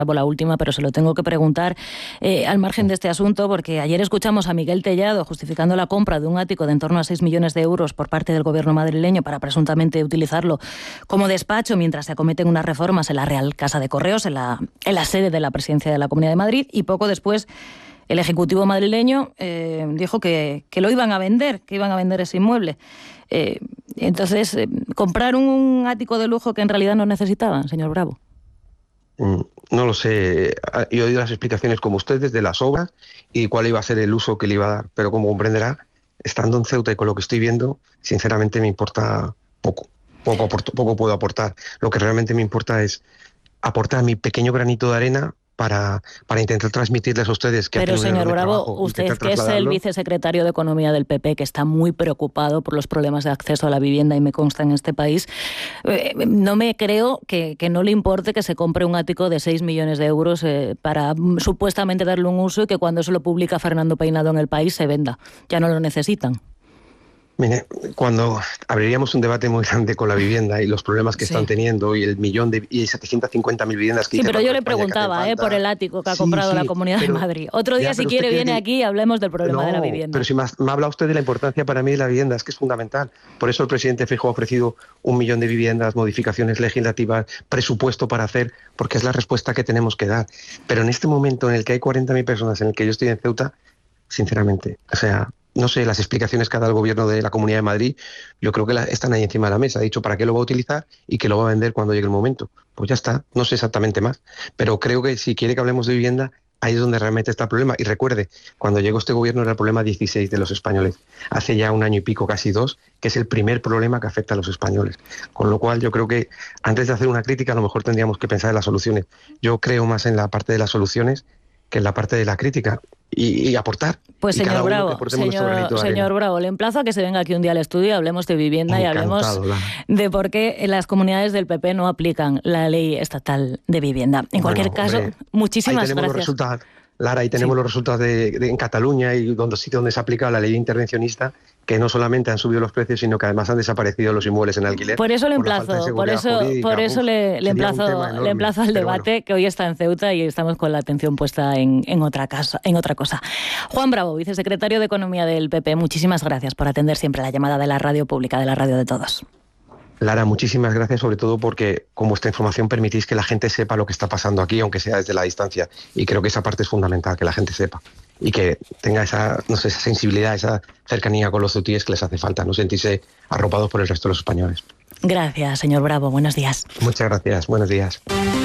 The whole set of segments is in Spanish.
por la última, pero se lo tengo que preguntar al margen de este asunto, porque ayer escuchamos a Miguel Tellado justificando la compra de un ático de en torno a 6 millones de euros por parte del gobierno madrileño para presuntamente utilizarlo como despacho mientras se acometen unas reformas en la Real Casa de Correos, en la sede de la Presidencia de la Comunidad de Madrid, y poco después el Ejecutivo madrileño dijo que lo iban a vender, que iban a vender ese inmueble. Entonces, ¿comprar un ático de lujo que en realidad no necesitaban, señor Bravo? No lo sé. He oído las explicaciones como usted desde las obras y cuál iba a ser el uso que le iba a dar. Pero como comprenderá, estando en Ceuta y con lo que estoy viendo, sinceramente me importa poco. Poco puedo aportar. Lo que realmente me importa es aportar mi pequeño granito de arena para intentar transmitirles a ustedes que... Pero, señor Bravo, usted que es el vicesecretario de Economía del PP, que está muy preocupado por los problemas de acceso a la vivienda, y me consta en este país, no me creo que no le importe que se compre un ático de 6 millones de euros para supuestamente darle un uso y que cuando se lo publica Fernando Peinado en El País se venda. Ya no lo necesitan. Mire, cuando abriríamos un debate muy grande con la vivienda y los problemas que están teniendo y el 750.000 viviendas que... Sí, pero yo le preguntaba por el ático que ha comprado la Comunidad de Madrid. Otro día, si quiere, viene aquí y hablemos del problema de la vivienda. Pero si me ha hablado usted de la importancia para mí de la vivienda, es que es fundamental. Por eso el presidente Feijóo ha ofrecido 1 millón de viviendas, modificaciones legislativas, presupuesto para hacer, porque es la respuesta que tenemos que dar. Pero en este momento en el que hay 40.000 personas, en el que yo estoy en Ceuta, sinceramente, no sé, las explicaciones que ha dado el gobierno de la Comunidad de Madrid, yo creo que están ahí encima de la mesa. Ha dicho para qué lo va a utilizar y que lo va a vender cuando llegue el momento. Pues ya está, no sé exactamente más. Pero creo que si quiere que hablemos de vivienda, ahí es donde realmente está el problema. Y recuerde, cuando llegó este gobierno era el problema 16 de los españoles. Hace ya 1 año y pico, casi 2, que es el primer problema que afecta a los españoles. Con lo cual yo creo que antes de hacer una crítica a lo mejor tendríamos que pensar en las soluciones. Yo creo más en la parte de las soluciones que en la parte de la crítica. Y aportar. Pues señor Bravo, le emplazo a que se venga aquí un día al estudio y hablemos de vivienda. Encantado, y hablemos de por qué las comunidades del PP no aplican la ley estatal de vivienda. En cualquier caso, muchísimas gracias. Lara, ahí tenemos los resultados en Cataluña y donde se ha aplicado la ley intervencionista, que no solamente han subido los precios, sino que además han desaparecido los inmuebles en alquiler. Por eso le emplazo, por eso le emplazo al debate, que hoy está en Ceuta y estamos con la atención puesta en otra cosa. Juan Bravo, vicesecretario de Economía del PP, muchísimas gracias por atender siempre la llamada de la radio pública, de la radio de todos. Lara, muchísimas gracias, sobre todo porque con vuestra información permitís que la gente sepa lo que está pasando aquí, aunque sea desde la distancia. Y creo que esa parte es fundamental, que la gente sepa. Y que tenga esa sensibilidad, esa cercanía con los ceutíes que les hace falta, no sentirse arropados por el resto de los españoles. Gracias, señor Bravo. Buenos días. Muchas gracias. Buenos días.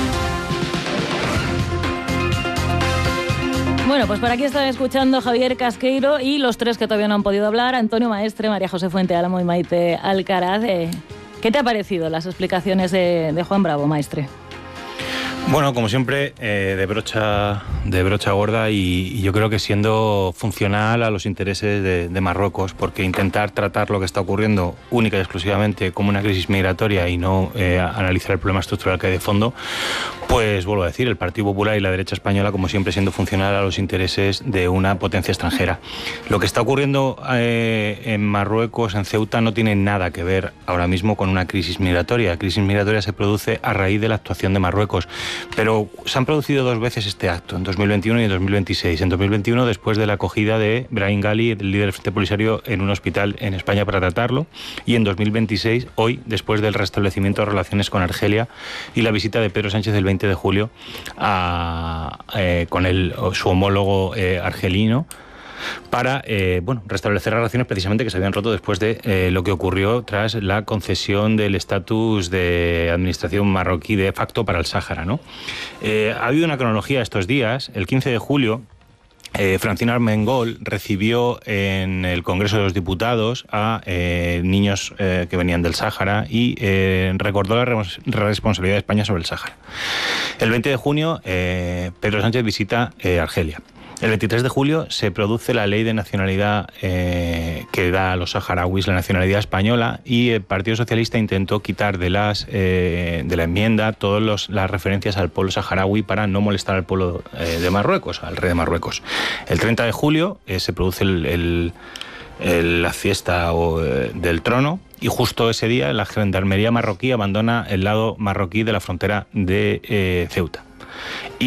Bueno, pues por aquí están escuchando Javier Casqueiro y los 3 que todavía no han podido hablar, Antonio Maestre, María José Fuente Álamo y Maite Alcaraz. ¿Qué te ha parecido las explicaciones de Juan Bravo, Maestre? Bueno, como siempre, de brocha gorda y yo creo que siendo funcional a los intereses de Marruecos, porque intentar tratar lo que está ocurriendo única y exclusivamente como una crisis migratoria y no analizar el problema estructural que hay de fondo, pues vuelvo a decir, el Partido Popular y la derecha española, como siempre, siendo funcional a los intereses de una potencia extranjera. Lo que está ocurriendo en Marruecos, en Ceuta, no tiene nada que ver ahora mismo con una crisis migratoria. La crisis migratoria se produce a raíz de la actuación de Marruecos. Pero se han producido 2 veces este acto, en 2021 y en 2026. En 2021, después de la acogida de Brahim Ghali, el líder del Frente Polisario, en un hospital en España para tratarlo. Y en 2026, hoy, después del restablecimiento de relaciones con Argelia y la visita de Pedro Sánchez el 20 de julio con su homólogo argelino, para restablecer relaciones precisamente que se habían roto después de lo que ocurrió tras la concesión del estatus de administración marroquí de facto para el Sáhara, ¿no? Ha habido una cronología estos días. El 15 de julio Francina Armengol recibió en el Congreso de los Diputados a niños que venían del Sáhara y recordó la responsabilidad de España sobre el Sáhara. El 20 de junio Pedro Sánchez visita Argelia. El 23 de julio se produce la ley de nacionalidad que da a los saharauis la nacionalidad española y el Partido Socialista intentó quitar de la enmienda todas las referencias al pueblo saharaui para no molestar al pueblo de Marruecos, al rey de Marruecos. El 30 de julio se produce la fiesta del trono y justo ese día la gendarmería marroquí abandona el lado marroquí de la frontera de Ceuta.